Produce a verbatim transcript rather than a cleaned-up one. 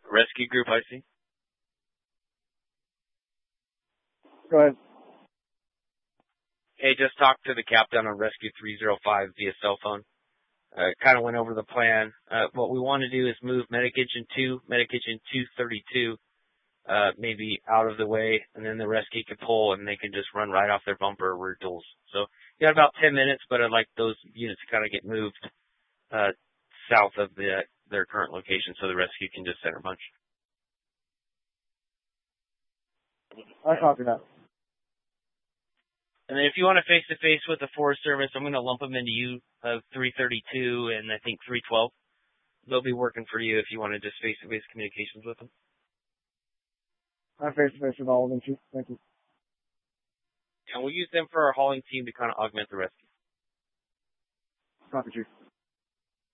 Rescue group, I see. Go ahead. Hey, just talked to the captain on Rescue three oh five via cell phone. Uh, kind of went over the plan. Uh, what we want to do is move Medic Engine two, Medic Engine two thirty-two, uh, maybe out of the way, and then the rescue can pull and they can just run right off their bumper rear duals. So you got about ten minutes, but I'd like those units to kind of get moved, uh, south of the, their current location so the rescue can just center punch. I copy that. And then if you want to face-to-face with the Forest Service, I'm going to lump them into you, uh, three thirty-two and I think three twelve. They'll be working for you if you want to just face-to-face communications with them. I'm face-to-face with all of them, Chief. Thank you. And we'll use them for our hauling team to kind of augment the rescue. Copy, Chief.